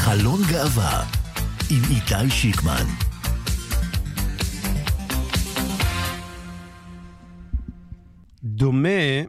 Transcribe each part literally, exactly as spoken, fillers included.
חלון גאווה עם איתי שיקמן. דומה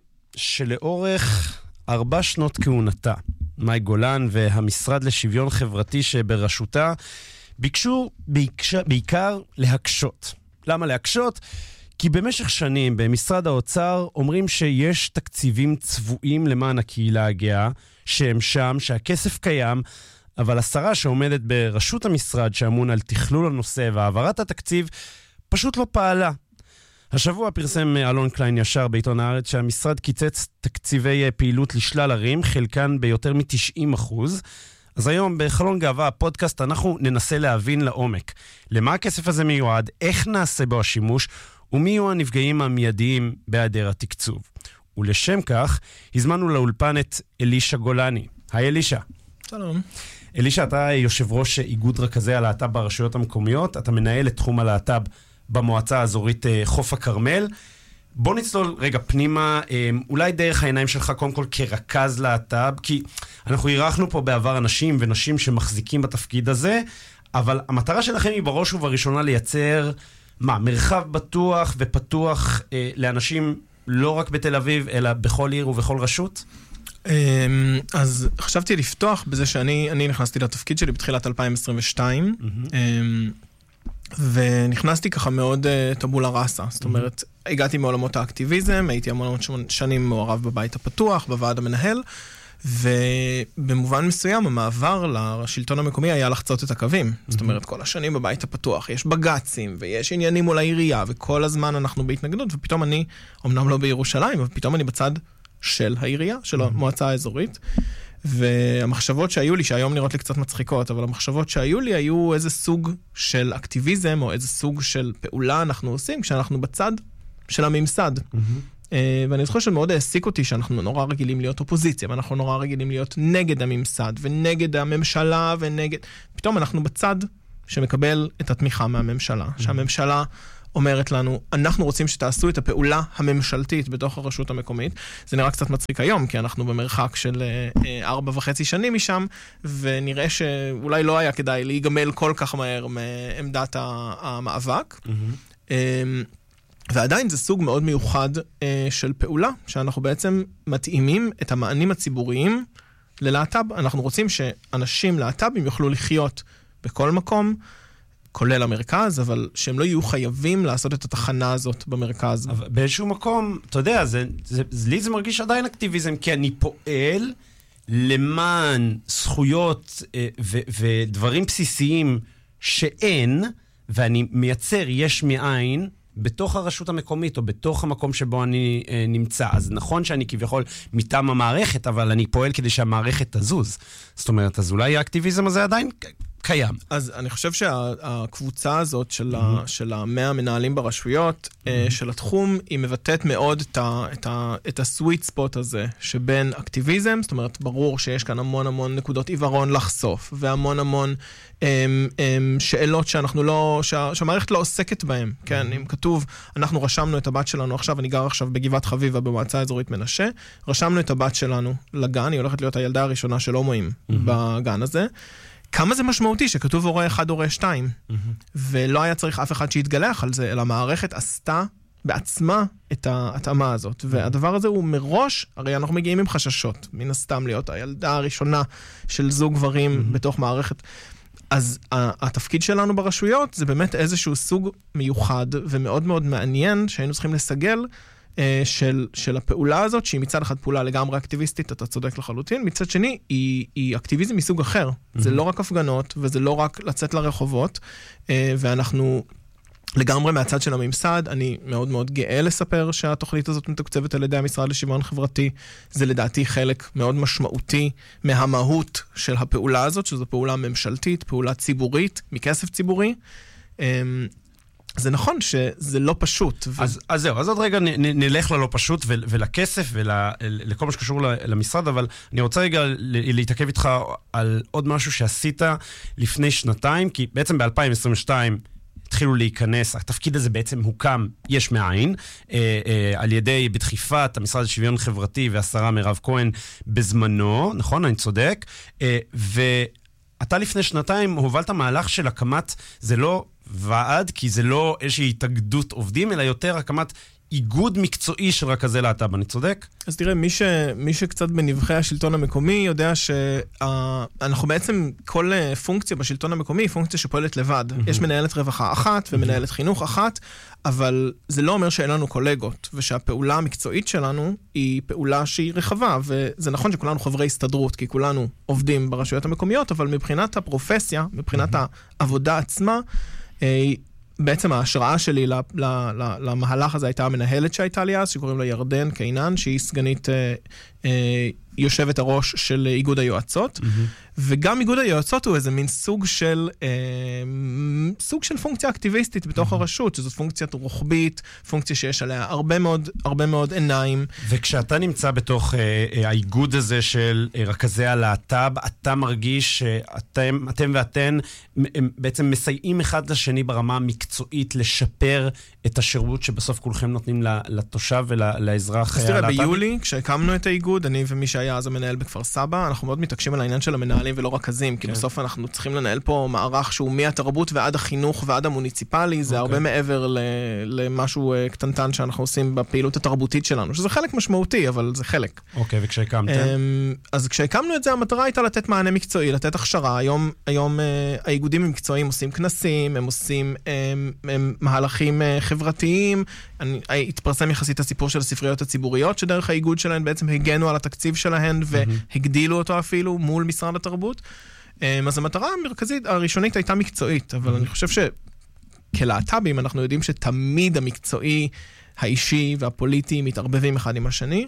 שלאורך ארבע שנות כהונתה, מאי גולן והמשרד לשוויון חברתי שבראשותה ביקשו בעיקר, בעיקר להקשות. למה להקשות? כי במשך שנים במשרד האוצר אומרים שיש תקציבים צבועים למען הקהילה הגאה, שהם שם, שהכסף קיים, אבל השרה שעומדת בראשות המשרד שאמון על תכלול הנושא והעברת התקציב פשוט לא פעלה. השבוע פרסם אלון קליין ישר בעיתון הארץ שהמשרד קיצץ תקציבי פעילות לשלל ערים, חלקן ביותר מ-תשעים אחוז. אז היום בחלון גאווה הפודקאסט אנחנו ננסה להבין לעומק למה הכסף הזה מיועד, איך נעשה בו השימוש ומי יהיו הנפגעים המיידיים בהיעדר התקצוב. ולשם כך הזמנו לאולפן את אלישע גולני. היי אלישע. שלום. אלישע, אתה יושב ראש איגוד רכזי הלהט"ב ברשויות המקומיות, אתה מנהל את תחום הלהט"ב במועצה האזורית חוף הכרמל. בוא נצלול רגע פנימה, אולי דרך העיניים שלך קודם כל כרכז להט"ב, כי אנחנו עירכנו פה בעבר אנשים ונשים שמחזיקים בתפקיד הזה, אבל המטרה שלכם היא בראש ובראשונה לייצר, מה, מרחב בטוח ופתוח אה, לאנשים לא רק בתל אביב, אלא בכל עיר ובכל רשות? אז חשבתי לפתוח בזה שאני אני נכנסתי לתפקיד שלי בתחילת אלפיים עשרים ושתיים, mm-hmm. ונכנסתי ככה מאוד טבולה ראסה, זאת אומרת, mm-hmm. הגעתי מעולמות האקטיביזם, הייתי המון שנים מעורב בבית הפתוח, בוועד המנהל, ובמובן מסוים המעבר לשלטון המקומי היה לחצות את הקווים, mm-hmm. זאת אומרת, כל השנים בבית הפתוח, יש בגצים, ויש עניינים מול העירייה, וכל הזמן אנחנו בהתנגדות, ופתאום אני, אמנם לא בירושלים, אבל פתאום אני בצד של העירייה, של המועצה האזורית, והמחשבות שהיו לי, שהיום נראות לי קצת מצחיקות, אבל המחשבות שהיו לי היו איזה סוג של אקטיביזם, או איזה סוג של פעולה אנחנו עושים, כשאנחנו בצד של הממסד. Mm-hmm. ואני זוכר שמאוד העסיק אותי שאנחנו נורא רגילים להיות אופוזיציה, ואנחנו נורא רגילים להיות נגד הממסד, ונגד הממשלה, ונגד... פתאום אנחנו בצד שמקבל את התמיכה מהממשלה, mm-hmm. שהממשלה אומרת לנו, אנחנו רוצים שתעשו את הפעולה הממשלתית בתוך הרשות המקומית. זה נראה קצת מצחיק היום, כי אנחנו במרחק של ארבע וחצי שנים משם, ונראה שאולי לא היה כדאי להיגמל כל כך מהר מעמדת המאבק. Mm-hmm. ועדיין זה סוג מאוד מיוחד של פעולה, שאנחנו בעצם מתאימים את המענים הציבוריים ללהט"ב. אנחנו רוצים שאנשים להט"בים יוכלו לחיות בכל מקום, כולל המרכז, אבל שהם לא יהיו חייבים לעשות את התחנה הזאת במרכז. אבל באיזשהו מקום, אתה יודע, זה, זה, זה, לי זה מרגיש עדיין אקטיביזם, כי אני פועל למען זכויות ו, ודברים בסיסיים שאין, ואני מייצר יש מאין, בתוך הרשות המקומית, או בתוך המקום שבו אני אה, נמצא. אז נכון שאני כביכול מטעם המערכת, אבל אני פועל כדי שהמערכת תזוז. זאת אומרת, אז אולי האקטיביזם הזה עדיין קיים. אז אני חושב שהקבוצה הזאת של, mm-hmm. ה, של המאה מנהלים ברשויות, mm-hmm. uh, של התחום, היא מבטאת מאוד את, ה, את, ה, את הסוויט ספוט הזה, שבין אקטיביזם, זאת אומרת, ברור שיש כאן המון המון נקודות עיוורון לחשוף, והמון המון um, um, שאלות שאנחנו לא, שה, שהמערכת לא עוסקת בהן. Mm-hmm. כן, אם כתוב, אנחנו רשמנו את הבת שלנו עכשיו, אני גר עכשיו בגבעת חביבה במועצה האזורית מנשה, רשמנו את הבת שלנו לגן, היא הולכת להיות הילדה הראשונה של הומואים mm-hmm. בגן הזה, כמה זה משמעותי שכתוב הורה אחד, הורה שתיים, mm-hmm. ולא היה צריך אף אחד שיתגלח על זה, אלא המערכת עשתה בעצמה את ההתאמה הזאת. Mm-hmm. והדבר הזה הוא מראש, הרי אנחנו מגיעים עם חששות, מן הסתם להיות הילדה הראשונה של זוג גברים mm-hmm. בתוך מערכת. אז התפקיד שלנו ברשויות זה באמת איזשהו סוג מיוחד ומאוד מאוד מעניין שהיינו צריכים לסגל, של, של הפעולה הזאת, שהיא מצד אחד פעולה לגמרי אקטיביסטית, אתה צודק לחלוטין, מצד שני, היא, היא אקטיביזם מסוג אחר. Mm-hmm. זה לא רק הפגנות, וזה לא רק לצאת לרחובות, ואנחנו לגמרי מהצד של הממסד, אני מאוד מאוד גאה לספר שהתוכנית הזאת מתוקצבת על ידי המשרד לשוויון חברתי, זה לדעתי חלק מאוד משמעותי מהמהות של הפעולה הזאת, שזו פעולה ממשלתית, פעולה ציבורית, מכסף ציבורי, זה נכון שזה לא פשוט. אז, ו... אז זהו, אז עוד רגע נ, נ, נלך ללא פשוט ול, ולכסף ולכל מה שקשור למשרד, אבל אני רוצה רגע להתעכב איתך על עוד משהו שעשית לפני שנתיים, כי בעצם ב-אלפיים עשרים ושתיים התחילו להיכנס, התפקיד הזה בעצם הוקם יש מאין, אה, אה, על ידי בדחיפת המשרד לשוויון חברתי והשרה מירב כהן בזמנו, נכון? אני צודק, אה, ו... אתה לפני שנתיים הובלת מהלך של הקמת, זה לא ועד, כי זה לא איזושהי התאגדות עובדים, אלא יותר הקמת איגוד מקצועי של רכזי להט"ב, אני צודק? אז תראה, מי, ש, מי שקצת בנבחי השלטון המקומי יודע שאנחנו בעצם, כל פונקציה בשלטון המקומי היא פונקציה שפועלת לבד. Mm-hmm. יש מנהלת רווחה אחת ומנהלת mm-hmm. חינוך אחת, אבל זה לא אומר שאין לנו קולגות, ושהפעולה המקצועית שלנו היא פעולה שהיא רחבה, וזה נכון שכולנו חברי הסתדרות, כי כולנו עובדים ברשויות המקומיות, אבל מבחינת הפרופסיה, מבחינת mm-hmm. העבודה עצמה, בעצם ההשראה שלי למהלך הזה הייתה המנהלת שהייתה לי אז, שקוראים לה ירדן קיינן, שהיא סגנית אה, אה, יושבת הראש של איגוד היועצות, mm-hmm. וגם איגוד היועצות הוא איזה מין סוג של, אה, סוג של פונקציה אקטיביסטית בתוך mm-hmm. הרשות, שזאת פונקציה רוחבית, פונקציה שיש עליה הרבה מאוד, הרבה מאוד עיניים. וכשאתה נמצא בתוך אה, האיגוד הזה של אה, רכזי הלהט"ב, אתה מרגיש שאתם אתם ואתן בעצם מסייעים אחד לשני ברמה המקצועית לשפר את השירות שבסוף כולכם נותנים לתושב ולאזרח הלהט"ב? אז תראה, ביולי, כשהקמנו את האיגוד, אני ומי שהיה אז המנהל בכפר סבא, אנחנו מאוד מתעקשים על העניין של המנהלים ולא רכזים, כי בסוף אנחנו צריכים לנהל פה מערך שהוא מהתרבות ועד החינוך ועד המוניציפלי, זה הרבה מעבר למשהו קטנטן שאנחנו עושים בפעילות התרבותית שלנו, שזה חלק משמעותי, אבל זה חלק. אוקיי, וכשהקמתם? אז כשהקמנו את זה, המטרה הייתה לתת מענה מקצועי, לתת הכשרה. היום, היום האיגודים המקצועיים עושים כנסים, הם עושים מהלכים חברתיים. אני, התפרסם יחסית הסיפור של הספריות הציבוריות, שדרך האיגוד שלהן בעצם הגנו על התקציב שלהן, והגדילו אותו אפילו מול משרד התרבות. אז המטרה המרכזית, הראשונית הייתה מקצועית, אבל אני חושב שכלהט"בים אנחנו יודעים שתמיד המקצועי, האישי והפוליטי מתערבבים אחד עם השני,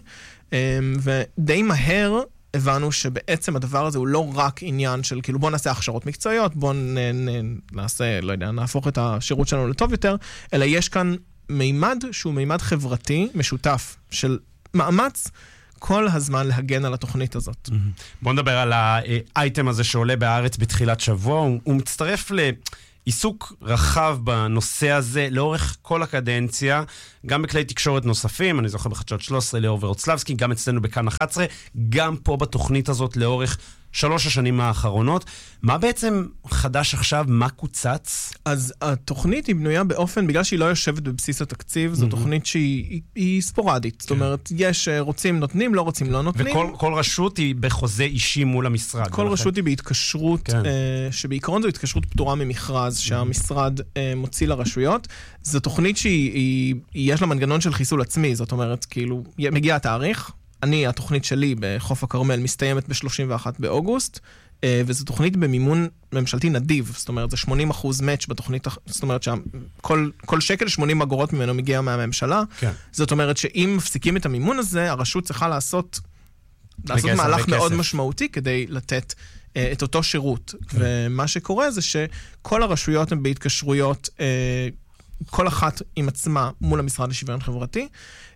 ודי מהר הבנו שבעצם הדבר הזה הוא לא רק עניין של, כאילו בוא נעשה הכשרות מקצועיות, בוא נ, נ, נעשה, לא יודע, נהפוך את השירות שלנו לטוב יותר, אלא יש כאן מימד שהוא מימד חברתי משותף של מאמץ כל הזמן להגן על התוכנית הזאת. בוא נדבר על האייטם הזה שעולה בארץ בתחילת שבוע, הוא, הוא מצטרף ל... עיסוק רחב בנושא הזה לאורך כל הקדנציה, גם בכלי תקשורת נוספים, אני זוכר בחדשות שלוש עשרה לאור ורוצלבסקי, גם אצלנו בכאן אחת עשרה, גם פה בתוכנית הזאת לאורך שלוש השנים האחרונות. מה בעצם חדש עכשיו? מה קוצץ? אז התוכנית היא בנויה באופן, בגלל שהיא לא יושבת בבסיס התקציב, זו תוכנית שהיא היא ספורדית. זאת אומרת, יש רוצים נותנים, לא רוצים לא נותנים. וכל רשות היא בחוזה אישי מול המשרד. כל רשות היא בהתקשרות, שבעיקרון זו התקשרות פטורה ממכרז, שהמשרד מוציא לרשויות. זו תוכנית שיש לה מנגנון של חיסול עצמי, זאת אומרת, כאילו, מגיע התאריך, אני, התוכנית שלי בחוף הכרמל מסתיימת ב-שלושים ואחד באוגוסט, וזו תוכנית במימון ממשלתי נדיב, זאת אומרת, זה שמונים אחוז מאץ' בתוכנית, זאת אומרת שכל כל שקל שמונים אגורות ממנו מגיע מהממשלה, כן. זאת אומרת שאם מפסיקים את המימון הזה, הרשות צריכה לעשות, לעשות מהלך מאוד כסף. משמעותי כדי לתת uh, את אותו שירות. כן. ומה שקורה זה שכל הרשויות הן בהתקשרויות, uh, כל אחת עם עצמה מול המשרד לשוויון חברתי,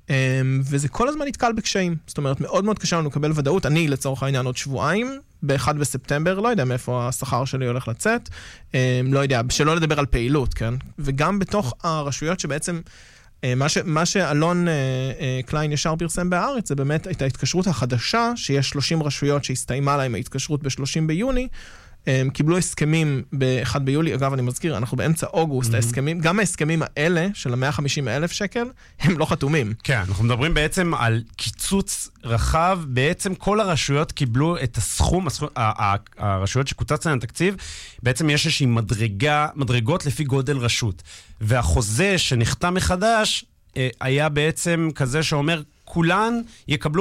וזה כל הזמן נתקל בקשיים. זאת אומרת, מאוד מאוד קשה לנו לקבל ודאות. אני, לצורך העניין, עוד שבועיים, באחד בספטמבר, לא יודע מאיפה השכר שלי הולך לצאת, לא יודע, שלא לדבר על פעילות, כן? וגם בתוך הרשויות שבעצם, מה, ש, מה שאלון קליין ישר פרסם בארץ, זה באמת הייתה ההתקשרות החדשה, שיש שלושים רשויות שהסתיימה להם ההתקשרות ב-שלושים ביוני, הם קיבלו הסכמים ב-אחד ביולי, אגב אני מזכיר, אנחנו באמצע אוגוסט, ההסכמים, גם ההסכמים האלה של ה-מאה וחמישים אלף שקל, הם לא חתומים. כן, אנחנו מדברים בעצם על קיצוץ רחב, בעצם כל הרשויות קיבלו את הסכום, הסכום הרשויות שקוצץ להן תקציב, בעצם יש איזושהי מדרגה, מדרגות לפי גודל רשות, והחוזה שנחתם מחדש, היה בעצם כזה שאומר, כולן יקבלו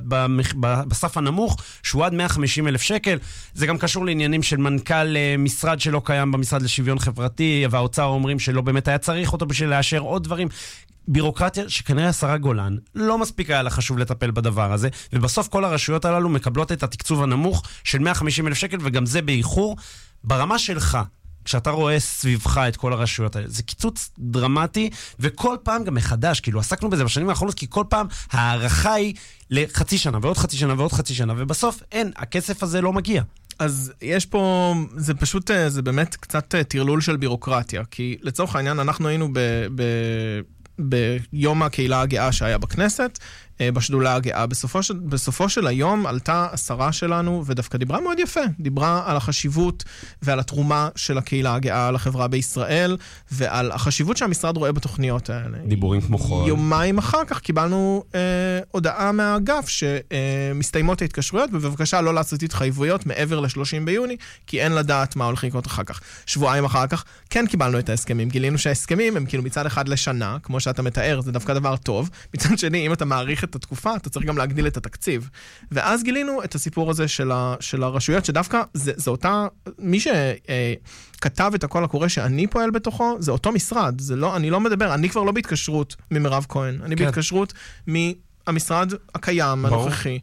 בסף הנמוך, שהוא עד מאה וחמישים אלף שקל. זה גם קשור לעניינים של מנכ"ל משרד שלא קיים במשרד לשוויון חברתי, והאוצר אומרים שלא באמת היה צריך אותו בשביל לאשר עוד דברים. בירוקרטיה שכנראה השרה גולן לא מספיק היה לה חשוב לטפל בדבר הזה, ובסוף כל הרשויות הללו מקבלות את התקצוב הנמוך של מאה וחמישים אלף שקל, וגם זה באיחור. ברמה שלך, כשאתה רואה סביבך את כל הרשויות האלה, זה קיצוץ דרמטי, וכל פעם גם מחדש, כאילו עסקנו בזה בשנים האחרונות, כי כל פעם הערכה היא לחצי שנה, ועוד חצי שנה, ועוד חצי שנה, ובסוף אין, הכסף הזה לא מגיע. אז יש פה, זה פשוט, זה באמת קצת תרלול של בירוקרטיה, כי לצורך העניין אנחנו היינו ב... ב ביום הקהילה הגאה שהיה בכנסת, בשדולה הגאה. בסופו של, בסופו של היום עלתה השרה שלנו, ודווקא דיברה מאוד יפה, דיברה על החשיבות ועל התרומה של הקהילה הגאה לחברה בישראל, ועל החשיבות שהמשרד רואה בתוכניות האלה. דיבורים כמו חול. יומיים אחר כך קיבלנו אה, הודעה מהאגף שמסתיימות ההתקשרויות, ובבקשה לא לעשות התחייבויות מעבר ל-שלושים ביוני, כי אין לדעת מה הולך לקרות אחר כך. שבועיים אחר כך כן קיבלנו את ההסכמים, גילינו שההסכמים הם כאילו מצד אחד לשנה, כמו שאתה מתאר, זה דווקא דבר טוב. מצד שני, אם אתה מעריך את התקופה, אתה צריך גם להגדיל את התקציב. ואז גילינו את הסיפור הזה של, ה, של הרשויות, שדווקא זה, זה אותה, מי שכתב את הכל הקורא שאני פועל בתוכו, זה אותו משרד. זה לא, אני לא מדבר, אני כבר לא בהתקשרות ממרב כהן, אני כן. בהתקשרות מהמשרד הקיים, הנוכחי.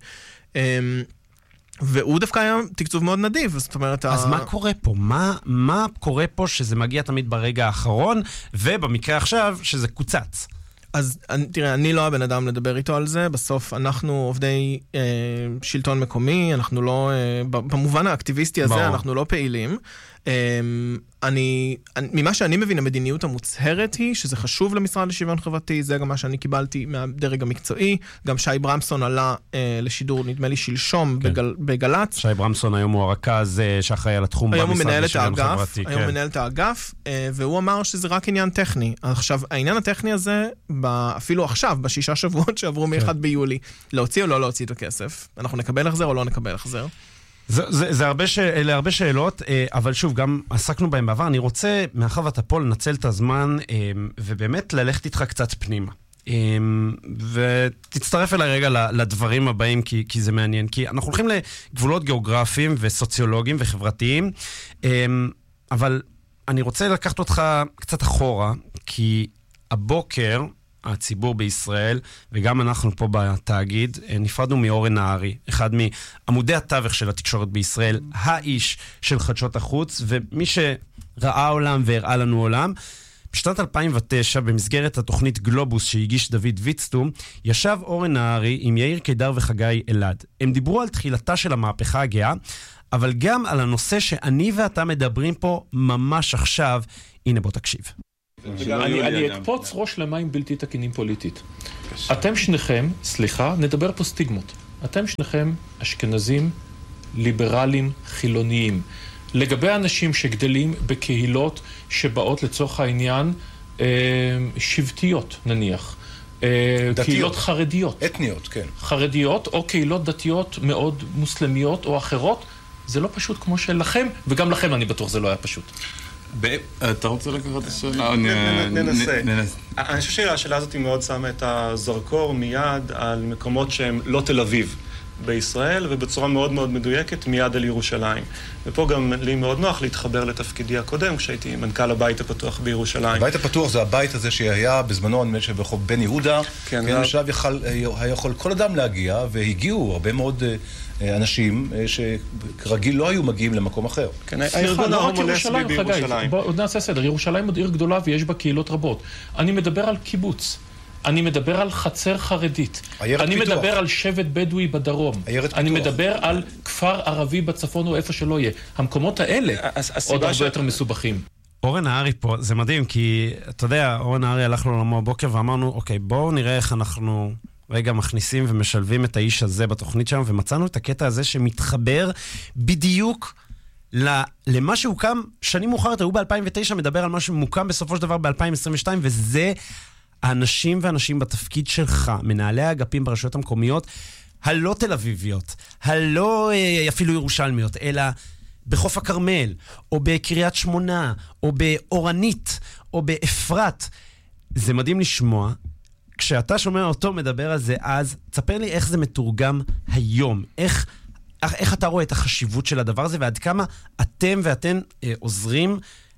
והוא דווקא היה תקצוב מאוד נדיב, זאת אומרת... אז ה... מה קורה פה? מה, מה קורה פה שזה מגיע תמיד ברגע האחרון, ובמקרה עכשיו שזה קוצץ? אז תראה, אני לא הבן אדם לדבר איתו על זה, בסוף אנחנו עובדי אה, שלטון מקומי, אנחנו לא, אה, במובן האקטיביסטי הזה, ברור. אנחנו לא פעילים. אה, אני, ממה שאני מבין, המדיניות המוצהרת היא, שזה חשוב למשרד לשוויון חברתי, זה גם מה שאני קיבלתי מהדרג המקצועי, גם שי ברמסון עלה אה, לשידור, נדמה לי שלשום, כן. בגל, בגלץ. שי ברמסון היום הוא הרכז שאחראי על התחום במשרד לשוויון חברתי. היום הוא מנהל את האגף, אה, והוא אמר שזה רק עניין טכני. עכשיו, העניין הטכני הזה, אפילו עכשיו, בשישה שבועות שעברו מ-אחד ביולי, להוציא או לא להוציא את הכסף. אנחנו נקבל החזר או לא נקבל החזר? זה, זה, זה הרבה ש... אלה הרבה שאלות, אבל שוב, גם עסקנו בהם בעבר. אני רוצה, מאחר ואתה פה, לנצל את הזמן, ובאמת ללכת איתך קצת פנימה. ותצטרף אליי רגע לדברים הבאים, כי, כי זה מעניין. כי אנחנו הולכים לגבולות גיאוגרפיים וסוציולוגיים וחברתיים, אבל אני רוצה לקחת אותך קצת אחורה, כי הבוקר... הציבור בישראל, וגם אנחנו פה בתאגיד, נפרדנו מאורן נהרי, אחד מעמודי התווך של התקשורת בישראל, האיש של חדשות החוץ, ומי שראה עולם והראה לנו עולם. בשנת אלפיים ותשע, במסגרת התוכנית גלובוס שהגיש דוד ויצטום, ישב אורן נהרי עם יאיר קידר וחגי אלעד. הם דיברו על תחילתה של המהפכה הגאה, אבל גם על הנושא שאני ואתה מדברים פה ממש עכשיו. הנה בוא תקשיב. אני אקפוץ ראש למים בלתי תקינים פוליטית. אתם שניכם, סליחה, נדבר פה סטיגמות. אתם שניכם אשכנזים, ליברלים, חילוניים. לגבי אנשים שגדלים בקהילות שבאות לצורך העניין שבטיות, נניח. קהילות חרדיות. אתניות, כן. חרדיות או קהילות דתיות מאוד מוסלמיות או אחרות. זה לא פשוט כמו שלכם, וגם לכם אני בטוח זה לא היה פשוט. אתה רוצה לקחת את השאלה? ננסה. אני חושב שהשאלה הזאת מאוד שמה את הזרקור מיד על מקומות שהם לא תל אביב בישראל, ובצורה מאוד מאוד מדויקת מיד על ירושלים. ופה גם לי מאוד נוח להתחבר לתפקידי הקודם, כשהייתי מנכ"ל הבית הפתוח בירושלים. הבית הפתוח זה הבית הזה שהיה בזמנו, נדמה לי שברחוב בן יהודה, כן, עכשיו היה יכול כל אדם להגיע, והגיעו הרבה מאוד... אנשים שכרגיל לא היו מגיעים למקום אחר. סליחה, לא רק ירושלים, חגי. בואו נעשה סדר. ירושלים עוד עיר גדולה ויש בה קהילות רבות. אני מדבר על קיבוץ. אני מדבר על חצר חרדית. אני מדבר על שבט בדואי בדרום. אני מדבר על כפר ערבי בצפון או איפה שלא יהיה. המקומות האלה עוד הרבה יותר מסובכים. אורן נהרי פה, זה מדהים, כי אתה יודע, אורן נהרי הלך לעולמו הבוקר ואמרנו, אוקיי, בואו נראה איך אנחנו... רגע מכניסים ומשלבים את האיש הזה בתוכנית שלנו, ומצאנו את הקטע הזה שמתחבר בדיוק למה שהוקם שנים מאוחרת. הוא ב-אלפיים ותשע מדבר על מה שמוקם בסופו של דבר ב-אלפיים עשרים ושתיים, וזה האנשים ואנשים בתפקיד שלך, מנהלי האגפים ברשויות המקומיות, הלא תל אביביות, הלא אפילו ירושלמיות, אלא בחוף הכרמל, או בקריית שמונה, או באורנית, או באפרת. זה מדהים לשמוע. כשאתה שומע אותו מדבר על זה, אז תספר לי איך זה מתורגם היום. איך, איך אתה רואה את החשיבות של הדבר הזה, ועד כמה אתם ואתן אה, עוזרים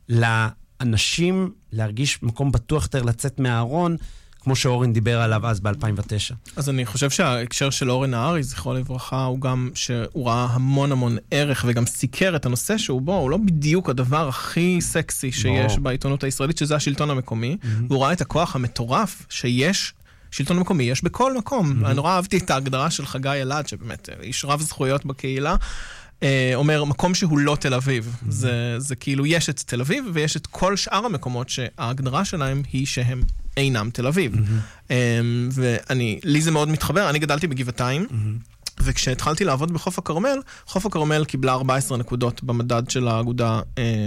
לאנשים להרגיש מקום בטוח יותר לצאת מהארון, כמו שאורן דיבר עליו אז ב-אלפיים ותשע. אז אני חושב שההקשר של אורן נהרי, זכרו לברכה, הוא גם שהוא ראה המון המון ערך, וגם סיקר את הנושא שהוא בו, הוא לא בדיוק הדבר הכי סקסי שיש בעיתונות הישראלית, שזה השלטון המקומי, והוא ראה את הכוח המטורף שיש, שלטון מקומי יש בכל מקום. אני נורא אהבתי את ההגדרה של חגי אלעד, שבאמת איש רב זכויות בקהילה, אומר, מקום שהוא לא תל אביב. זה, זה כאילו, יש את תל אביב, ויש את כל שאר המקומות שההגדרה שלהם היא שהם אינם תל אביב. ואני, לי זה מאוד מתחבר, אני גדלתי בגבעתיים, וכשהתחלתי לעבוד בחוף הכרמל, חוף הכרמל קיבלה ארבע עשרה נקודות במדד של האגודה.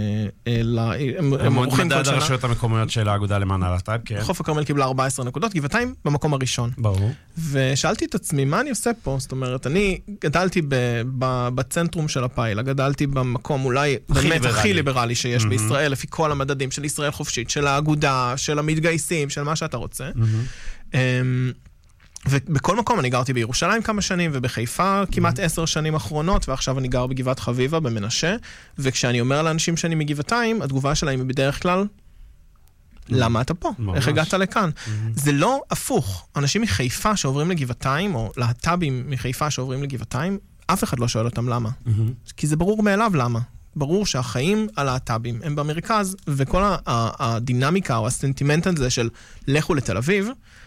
מדד הרשויות המקומיות של האגודה למען הלהט"ב, כן. חוף הכרמל קיבלה ארבע עשרה נקודות, גבעתיים במקום הראשון. ברור. ושאלתי את עצמי, מה אני עושה פה? זאת אומרת, אני גדלתי בצנטרום של הפיילה, גדלתי במקום אולי באמת הכי ליברלי שיש בישראל, לפי כל המדדים של ישראל חופשית, של האגודה, של המתגייסים, של מה שאתה רוצה. ובכל מקום אני גרתי בירושלים כמה שנים, ובחיפה כמעט עשר שנים אחרונות, ועכשיו אני גר בגבעת חביבה, במנשה, וכשאני אומר לאנשים שאני מגבעתיים, התגובה שלהם היא בדרך כלל, למה אתה פה? איך הגעת לכאן? זה לא הפוך. אנשים מחיפה שעוברים לגבעתיים, או להט"בים מחיפה שעוברים לגבעתיים, אף אחד לא שואל אותם למה. כי זה ברור מאליו למה. ברור שהחיים הלהט"בים הם במרכז, וכל הדינמיקה או הסנטימנט הזה של לכו לתל אביב,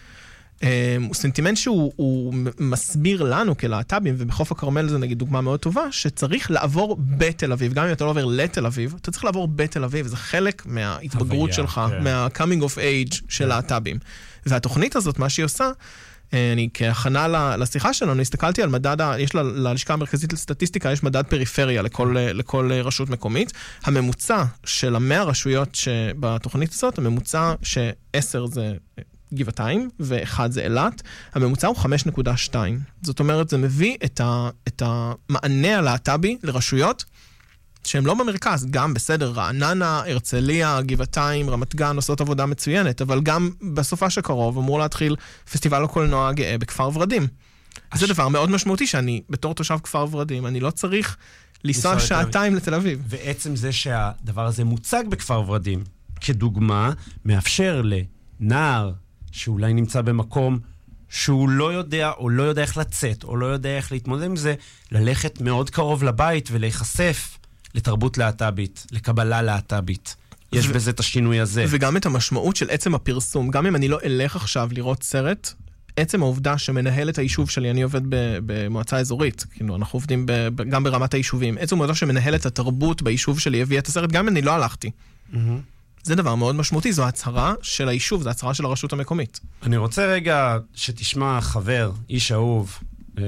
הוא סנטימנט שהוא מסביר לנו כלהט"בים, ובחוף הכרמל זה נגיד דוגמה מאוד טובה, שצריך לעבור בתל אביב. גם אם אתה לא עובר לתל אביב, אתה צריך לעבור בתל אביב, זה חלק מההתבגרות שלך, מה-coming of age של להט"בים. והתוכנית הזאת, מה שהיא עושה, אני כהכנה לשיחה שלנו, הסתכלתי על מדד, יש ללשכה המרכזית לסטטיסטיקה, יש מדד פריפריה לכל, לכל רשות מקומית. הממוצע של המאה רשויות שבתוכנית הזאת, הממוצע שעשר זה גבעתיים, ואחד זה אילת, הממוצע הוא חמש נקודה שתיים. זאת אומרת, זה מביא את, ה, את המענה הלהט"בי לרשויות שהן לא במרכז, גם בסדר, רעננה, הרצליה, גבעתיים, רמת גן, עושות עבודה מצוינת, אבל גם בסופה שקרוב אמור להתחיל פסטיבל הקולנוע הגאה בכפר ורדים. זה דבר מאוד משמעותי שאני, בתור תושב כפר ורדים, אני לא צריך לנסוע שעתיים לתל אביב. ועצם זה שהדבר הזה מוצג בכפר ורדים, כדוגמה, מאפשר לנער שאולי נמצא במקום שהוא לא יודע, או לא יודע איך לצאת, או לא יודע איך להתמודד עם זה, ללכת מאוד קרוב לבית ולהיחשף לתרבות להט"בית, לקבלה להט"בית. יש ו- בזה את השינוי הזה. וגם את המשמעות של עצם הפרסום. גם אם אני לא אלך עכשיו לראות סרט, עצם העובדה שמנהל את היישוב שלי, אני עובד במועצה אזורית, כאילו אנחנו עובדים ב- גם ברמת היישובים, עצם העובדה שמנהל את התרבות ביישוב שלי הביא את הסרט, גם אם אני לא הלכתי. Mm-hmm. זה דבר מאוד משמעותי, זו הצהרה של היישוב, זו הצהרה של הרשות המקומית. אני רוצה רגע שתשמע חבר, איש אהוב. אה...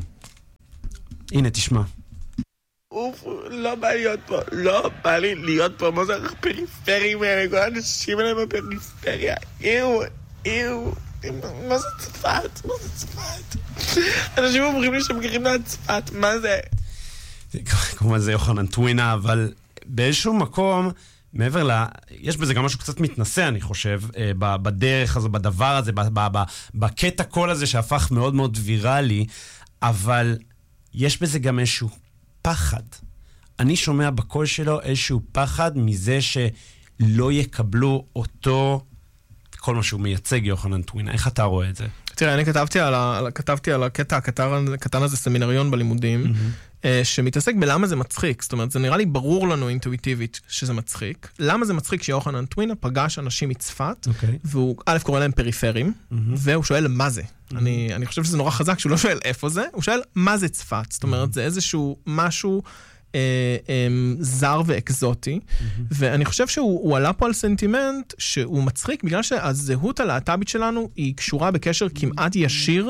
הנה, תשמע. אוף, לא בא להיות פה, לא בא לי להיות פה, מה זה הפריפרים האלה, כל האנשים האלה בפריפריה, איו, איו, מה זה צפת? מה זה צפת? אנשים אומרים לי שהם גרים מהצפת, מה זה? כמובן זה יוחנן טווינה, אבל באיזשהו מקום, מעבר ל... יש בזה גם משהו קצת מתנסה, אני חושב, בדרך הזו, בדבר הזה, בקטע קול הזה שהפך מאוד מאוד ויראלי, אבל יש בזה גם איזשהו פחד. אני שומע בקול שלו איזשהו פחד מזה שלא יקבלו אותו, כל מה שהוא מייצג, יוחנן טווינה. איך אתה רואה את זה? תראה, אני כתבתי על, ה... כתבתי על הקטע הקטן, הקטן הזה, סמינריון בלימודים, mm-hmm. שמתעסק בלמה זה מצחיק. זאת אומרת, זה נראה לי ברור לנו אינטואיטיבית שזה מצחיק. למה זה מצחיק שיוחנן טווינה פגש אנשים מצפת, okay. והוא א' קורא להם פריפרים, mm-hmm. והוא שואל מה זה. Mm-hmm. אני, אני חושב שזה נורא חזק, שהוא לא שואל איפה זה, הוא שואל מה זה צפת. זאת אומרת, mm-hmm. זה איזשהו משהו אה, אה, זר ואקזוטי, mm-hmm. ואני חושב שהוא עלה פה על סנטימנט שהוא מצחיק, בגלל שהזהות הלהט"בית שלנו היא קשורה בקשר כמעט ישיר,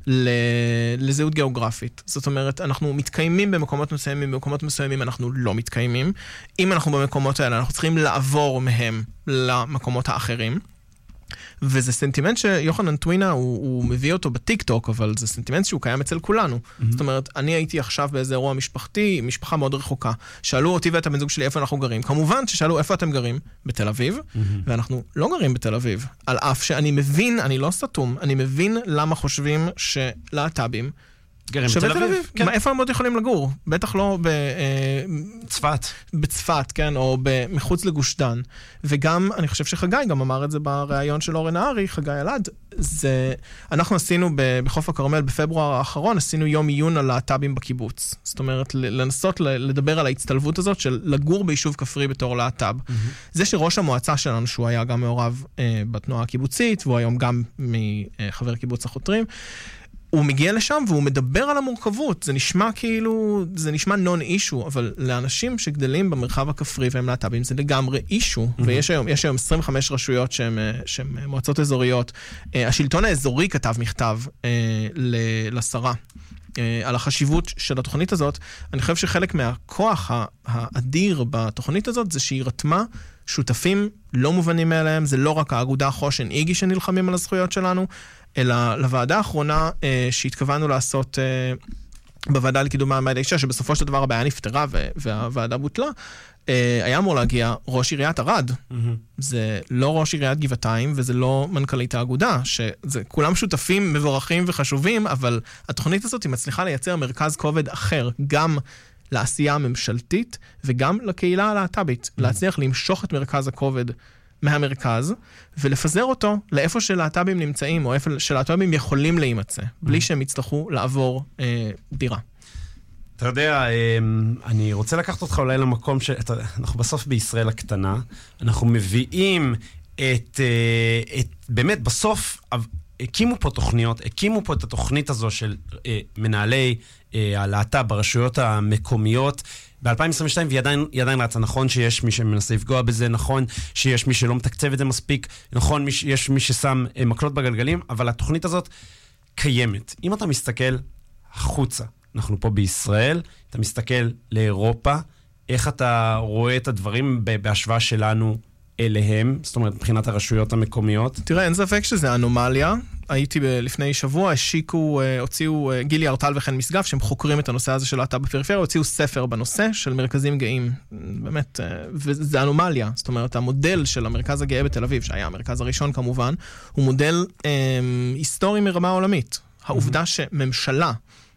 לזהות גיאוגרפית. זאת אומרת, אנחנו מתקיימים במקומות מסוימים, במקומות מסוימים אנחנו לא מתקיימים. אם אנחנו במקומות האלה, אנחנו צריכים לעבור מהם למקומות האחרים. וזה סנטימנט שיוחנן טווינה, הוא, הוא מביא אותו בטיק-טוק, אבל זה סנטימנט שהוא קיים אצל כולנו. Mm-hmm. זאת אומרת, אני הייתי עכשיו באיזה אירוע משפחתי, משפחה מאוד רחוקה. שאלו אותי ואת הבן זוג שלי איפה אנחנו גרים. כמובן ששאלו איפה אתם גרים? בתל אביב. Mm-hmm. ואנחנו לא גרים בתל אביב. על אף שאני מבין, אני לא סתום, אני מבין למה חושבים שלהט"בים גרים בתל אביב. כן. איפה הם עוד יכולים לגור? בטח לא בצפת. בצפת, כן, או מחוץ לגוש דן. וגם, אני חושב שחגי גם אמר את זה בריאיון של אורן נהרי, חגי אלעד, זה, אנחנו עשינו בחוף הכרמל בפברואר האחרון, עשינו יום עיון על להט"בים בקיבוץ. זאת אומרת, לנסות לדבר על ההצטלבות הזאת של לגור ביישוב כפרי בתור להט"ב. Mm-hmm. זה שראש המועצה שלנו, שהוא היה גם מעורב אה, בתנועה הקיבוצית, והוא היום גם מחבר קיבוץ החותרים, הוא מגיע לשם והוא מדבר על המורכבות, זה נשמע כאילו, זה נשמע נון אישו, אבל לאנשים שגדלים במרחב הכפרי והם להט"בים, זה לגמרי אישו, mm-hmm. ויש היום, יש היום עשרים וחמש רשויות שהן, שהן מועצות אזוריות. השלטון האזורי כתב מכתב לשרה על החשיבות של התוכנית הזאת. אני חושב שחלק מהכוח האדיר בתוכנית הזאת זה שהיא רתמה שותפים לא מובנים מאליהם, זה לא רק האגודה חושן איגי שנלחמים על הזכויות שלנו, אלא לוועדה האחרונה אה, שהתכוונו לעשות אה, בוועדה לקידום מעמד האישה, שבסופו של דבר הבעיה נפתרה והוועדה בוטלה, אה, היה אמור להגיע ראש עיריית ערד. Mm-hmm. זה לא ראש עיריית גבעתיים, וזה לא מנכ"לית האגודה, שזה כולם שותפים מבורכים וחשובים, אבל התוכנית הזאת היא מצליחה לייצר מרכז כובד אחר, גם לעשייה הממשלתית, וגם לקהילה הלהט"בית, mm-hmm. להצליח למשוך את מרכז הכובד מהמרכז, ולפזר אותו לאיפה שלהט"בים נמצאים, או איפה שלהט"בים יכולים להימצא, בלי שהם יצטרכו לעבור אה, דירה. אתה יודע, אה, אני רוצה לקחת אותך אולי למקום שאנחנו בסוף בישראל הקטנה, אנחנו מביאים את, אה, את באמת בסוף, הקימו פה תוכניות, הקימו פה את התוכנית הזו של אה, מנהלי אה, הלהט"ב ברשויות המקומיות, ב-אלפיים עשרים ושתיים, והיא עדיין, עדיין רצה, נכון שיש מי שמנסה לפגוע בזה, נכון שיש מי שלא מתקצב את זה מספיק, נכון יש מי ששם מקלות בגלגלים, אבל התוכנית הזאת קיימת. אם אתה מסתכל החוצה, אנחנו פה בישראל, אתה מסתכל לאירופה, איך אתה רואה את הדברים בהשוואה שלנו אליהם, זאת אומרת, מבחינת הרשויות המקומיות? תראה, אין ספק שזה אנומליה. הייתי לפני שבוע, השיקו, הוציאו גילי ארטל וכן משגב, שהם חוקרים את הנושא הזה של להט"ב בפריפריה, הוציאו ספר בנושא של מרכזים גאים. באמת, וזה אנומליה. זאת אומרת, המודל של המרכז הגאה בתל אביב, שהיה המרכז הראשון כמובן, הוא מודל אה, היסטורי מרמה עולמית. העובדה שממשלה,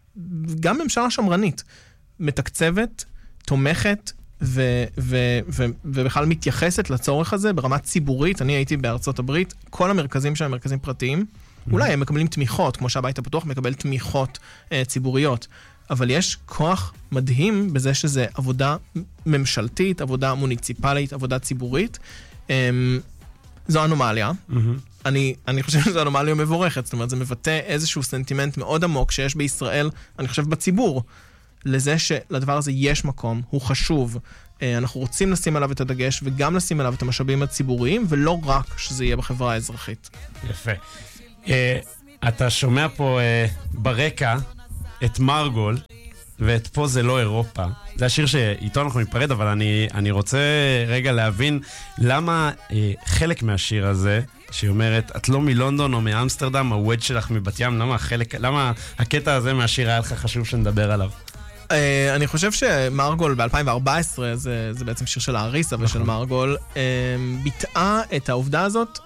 גם ממשלה שמרנית, מתקצבת, תומכת, ו- ו- ו- ובכלל מתייחסת לצורך הזה ברמה ציבורית. אני הייתי בארצות הברית, כל המרכזים שהם מרכזים פרטיים, mm-hmm. אולי הם מקבלים תמיכות, כמו שהבית הפתוח מקבל תמיכות אה, ציבוריות, אבל יש כוח מדהים בזה שזה עבודה ממשלתית, עבודה מוניציפלית, עבודה ציבורית. אה, זו אנומליה. Mm-hmm. אני, אני חושב שזו אנומליה מבורכת, זאת אומרת, זה מבטא איזשהו סנטימנט מאוד עמוק שיש בישראל, אני חושב בציבור, לזה שלדבר הזה יש מקום, הוא חשוב, אנחנו רוצים לשים עליו את הדגש, וגם לשים עליו את המשאבים הציבוריים, ולא רק שזה יהיה בחברה האזרחית. יפה. אתה שומע פה ברקע את מרגול, ואת פה זה לא אירופה. זה השיר שאיתו אנחנו ניפרד, אבל אני, אני רוצה רגע להבין למה חלק מהשיר הזה, שהיא אומרת, את לא מלונדון או מאמסטרדם, הווד שלך מבת ים, למה, החלק, למה הקטע הזה מהשיר היה לך חשוב שנדבר עליו? אני חושב שמרגול ב-אלפיים וארבע עשרה, זה, זה בעצם שיר של האריסה ושל מרגול, ביטאה את העובדה הזאת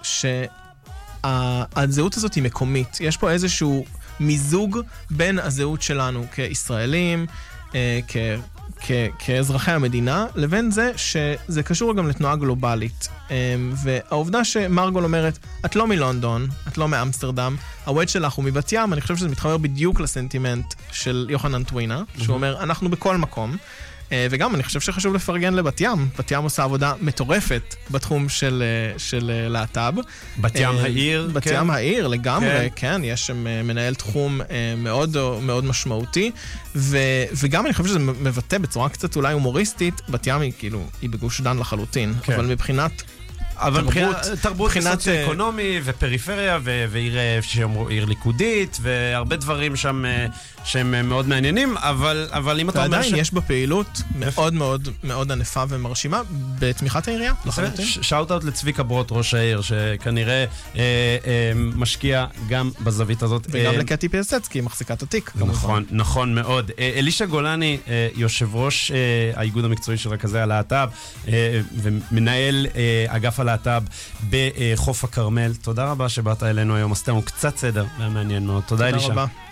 שהזהות הזאת היא מקומית. יש פה איזשהו מיזוג בין הזהות שלנו כישראלים, כ... כאזרחי המדינה, לבין זה שזה קשור גם לתנועה גלובלית. והעובדה שמרגול אומרת, את לא מלונדון, את לא מאמסטרדם, הווד שלך הוא מבת ים, אני חושב שזה מתחבר בדיוק לסנטימנט של יוחנן טווינה, שהוא אומר, אנחנו בכל מקום. וגם אני חושב שחשוב לפרגן לבת ים. בת ים עושה עבודה מטורפת בתחום של, של להט"ב. בת ים העיר. בת כן. ים העיר לגמרי, כן. כן, יש שם מנהל תחום מאוד, מאוד משמעותי, ו, וגם אני חושב שזה מבטא בצורה קצת אולי הומוריסטית, בת ים היא כאילו, היא בגוש דן לחלוטין, כן. אבל מבחינת אבל מבחינת תרבות סוציו-אקונומי ופריפריה ועיר ליכודית והרבה דברים שם שהם מאוד מעניינים, אבל אם אתה אומר ועדיין יש בפעילות מאוד מאוד מאוד ענפה ומרשימה בתמיכת העירייה. שאוט-אוט לצביקה ברוט, ראש העיר, שכנראה משקיע גם בזווית הזאת. וגם לקטי פיאסצקי, מחזיקת התיק. נכון, נכון מאוד. אלישע גולני, יושב ראש האיגוד המקצועי של רכזי הלהט"ב ומנהל אגף הלהט"ב בחוף הכרמל. תודה רבה שבאת אלינו היום, עשיתם קצת סדר, היה מעניין מאוד. תודה אלישע.